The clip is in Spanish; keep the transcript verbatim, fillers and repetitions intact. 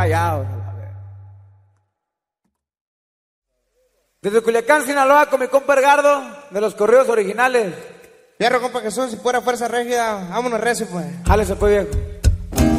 callados. Desde Culiacán, Sinaloa, con mi compa Edgardo, de los corridos originales. Fierro, compa Jesús, si fuera fuerza rígida, vámonos recio, pues. Jálese, pues, viejo.